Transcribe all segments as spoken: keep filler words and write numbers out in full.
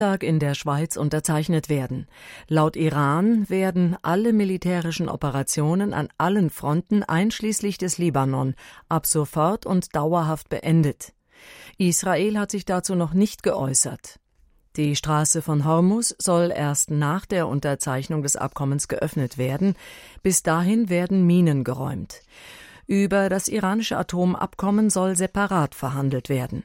in der Schweiz unterzeichnet werden. Laut Iran werden alle militärischen Operationen an allen Fronten einschließlich des Libanon ab sofort und dauerhaft beendet. Israel hat sich dazu noch nicht geäußert. Die Straße von Hormuz soll erst nach der Unterzeichnung des Abkommens geöffnet werden. Bis dahin werden Minen geräumt. Über das iranische Atomabkommen soll separat verhandelt werden.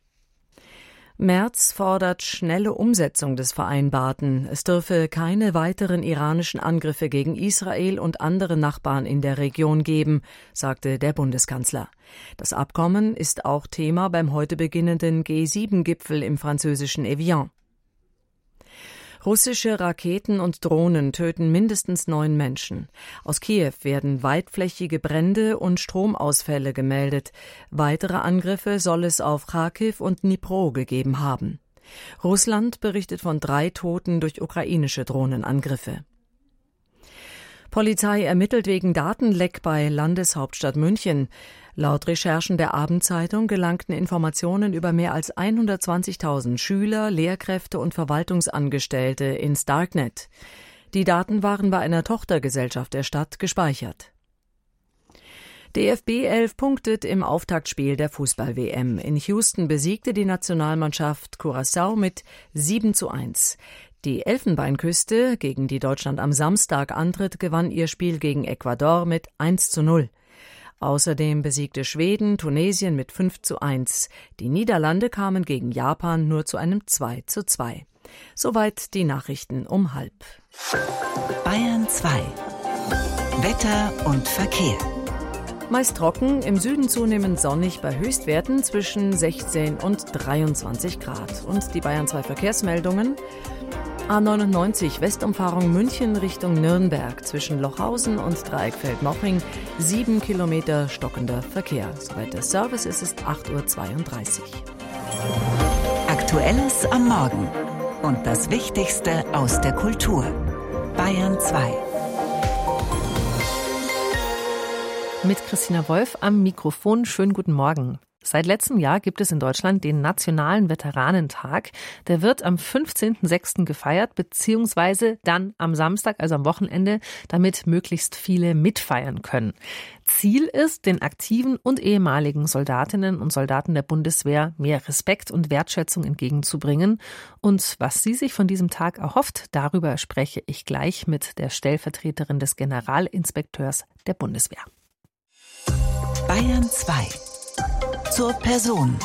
Merz fordert schnelle Umsetzung des Vereinbarten. Es dürfe keine weiteren iranischen Angriffe gegen Israel und andere Nachbarn in der Region geben, sagte der Bundeskanzler. Das Abkommen ist auch Thema beim heute beginnenden G sieben Gipfel im französischen Evian. Russische Raketen und Drohnen töten mindestens neun Menschen. Aus Kiew werden weitflächige Brände und Stromausfälle gemeldet. Weitere Angriffe soll es auf Charkiw und Dnipro gegeben haben. Russland berichtet von drei Toten durch ukrainische Drohnenangriffe. Polizei ermittelt wegen Datenleck bei Landeshauptstadt München. Laut Recherchen der Abendzeitung gelangten Informationen über mehr als hundertzwanzigtausend Schüler, Lehrkräfte und Verwaltungsangestellte ins Darknet. Die Daten waren bei einer Tochtergesellschaft der Stadt gespeichert. D F B elf punktet im Auftaktspiel der Fußball-W M. In Houston besiegte die Nationalmannschaft Curaçao mit sieben zu eins. Die Elfenbeinküste, gegen die Deutschland am Samstag antritt, gewann ihr Spiel gegen Ecuador mit eins zu null. Außerdem besiegte Schweden Tunesien mit fünf zu eins. Die Niederlande kamen gegen Japan nur zu einem zwei zu zwei. Soweit die Nachrichten um halb. Bayern zwei. Wetter und Verkehr. Meist trocken, im Süden zunehmend sonnig bei Höchstwerten zwischen sechzehn und dreiundzwanzig Grad. Und die Bayern zwei Verkehrsmeldungen. A neunundneunzig Westumfahrung München Richtung Nürnberg zwischen Lochhausen und Dreieckfeld-Moching, sieben Kilometer stockender Verkehr. Soweit der Service ist es acht Uhr zweiunddreißig. Aktuelles am Morgen und das Wichtigste aus der Kultur. Bayern zwei. Mit Christina Wolf am Mikrofon. Schönen guten Morgen. Seit letztem Jahr gibt es in Deutschland den Nationalen Veteranentag. Der wird am fünfzehnten sechsten gefeiert, beziehungsweise dann am Samstag, also am Wochenende, damit möglichst viele mitfeiern können. Ziel ist, den aktiven und ehemaligen Soldatinnen und Soldaten der Bundeswehr mehr Respekt und Wertschätzung entgegenzubringen. Und was sie sich von diesem Tag erhofft, darüber spreche ich gleich mit der Stellvertreterin des Generalinspekteurs der Bundeswehr. Bayern zwei. Zur Person.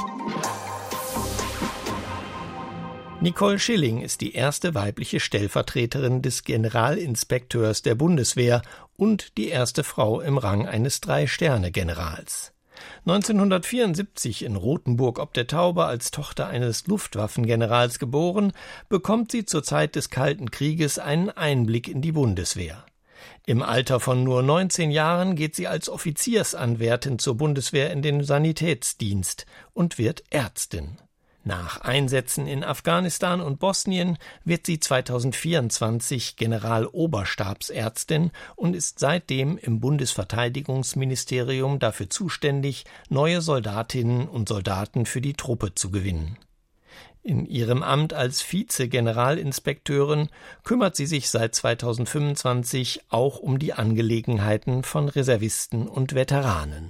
Nicole Schilling ist die erste weibliche Stellvertreterin des Generalinspekteurs der Bundeswehr und die erste Frau im Rang eines Drei-Sterne-Generals. neunzehnhundertvierundsiebzig in Rothenburg ob der Tauber als Tochter eines Luftwaffengenerals geboren, bekommt sie zur Zeit des Kalten Krieges einen Einblick in die Bundeswehr. Im Alter von nur neunzehn Jahren geht sie als Offiziersanwärtin zur Bundeswehr in den Sanitätsdienst und wird Ärztin. Nach Einsätzen in Afghanistan und Bosnien wird sie zweitausendvierundzwanzig Generaloberstabsärztin und ist seitdem im Bundesverteidigungsministerium dafür zuständig, neue Soldatinnen und Soldaten für die Truppe zu gewinnen. In ihrem Amt als Vize-Generalinspekteurin kümmert sie sich seit zweitausendfünfundzwanzig auch um die Angelegenheiten von Reservisten und Veteranen.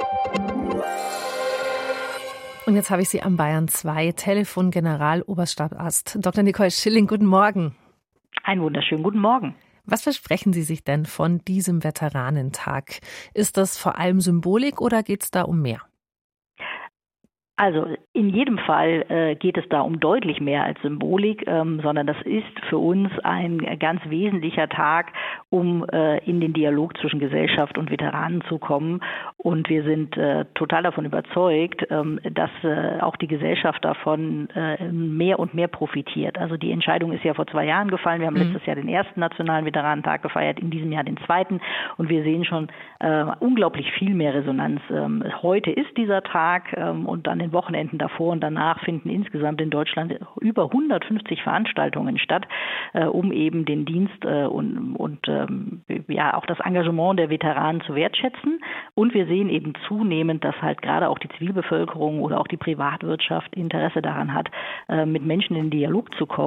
Und jetzt habe ich Sie am Bayern zwei Telefon Generaloberstabsarzt Doktor Nicole Schilling. Guten Morgen. Einen wunderschönen guten Morgen. Was versprechen Sie sich denn von diesem Veteranentag? Ist das vor allem Symbolik oder geht es da um mehr? Also in jedem Fall äh, geht es da um deutlich mehr als Symbolik, ähm, sondern das ist für uns ein ganz wesentlicher Tag, um äh, in den Dialog zwischen Gesellschaft und Veteranen zu kommen. Und wir sind äh, total davon überzeugt, ähm, dass äh, auch die Gesellschaft davon äh, mehr und mehr profitiert. Also die Entscheidung ist ja vor zwei Jahren gefallen. Wir haben mhm. letztes Jahr den ersten Nationalen Veteranentag gefeiert, in diesem Jahr den zweiten. Und wir sehen schon äh, unglaublich viel mehr Resonanz. Ähm, heute ist dieser Tag ähm, und dann in Wochenenden davor und danach finden insgesamt in Deutschland über hundertfünfzig Veranstaltungen statt, äh, um eben den Dienst äh, und, und ähm, ja auch das Engagement der Veteranen zu wertschätzen. Und wir sehen eben zunehmend, dass halt gerade auch die Zivilbevölkerung oder auch die Privatwirtschaft Interesse daran hat, äh, mit Menschen in den Dialog zu kommen.